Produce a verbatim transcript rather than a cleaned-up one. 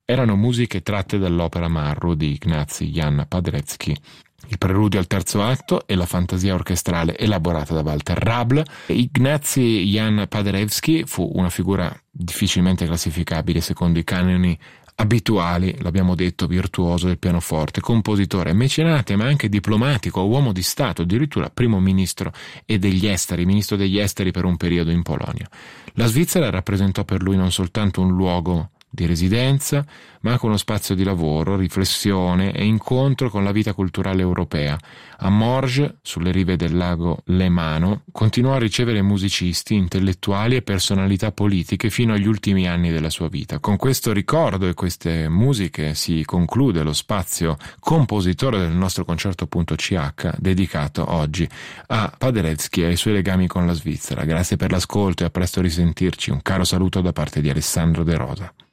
Erano musiche tratte dall'opera Marru di Ignaz Jan Paderewski, il preludio al terzo atto e la fantasia orchestrale elaborata da Walter Rabl. Ignaz Jan Paderewski fu una figura difficilmente classificabile secondo i canoni abituali, l'abbiamo detto, virtuoso del pianoforte, compositore, mecenate, ma anche diplomatico, uomo di Stato, addirittura primo ministro e degli esteri, ministro degli esteri per un periodo in Polonia. La Svizzera rappresentò per lui non soltanto un luogo di residenza, ma anche uno spazio di lavoro, riflessione e incontro con la vita culturale europea. A Morges, sulle rive del lago Lemano, continuò a ricevere musicisti, intellettuali e personalità politiche fino agli ultimi anni della sua vita. Con questo ricordo e queste musiche si conclude lo spazio compositore del nostro concerto.ch dedicato oggi a Paderewski e ai suoi legami con la Svizzera. Grazie per l'ascolto e a presto risentirci. Un caro saluto da parte di Alessandro De Rosa.